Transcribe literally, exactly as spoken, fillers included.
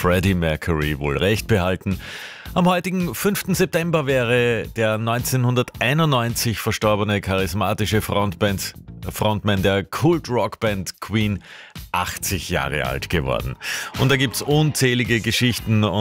Freddie Mercury wohl recht behalten. Am heutigen fünften September wäre der neunzehnhunderteinundneunzig verstorbene charismatische Frontband, Frontman der Kult-Rockband Queen achtzig Jahre alt geworden. Und da gibt's unzählige Geschichten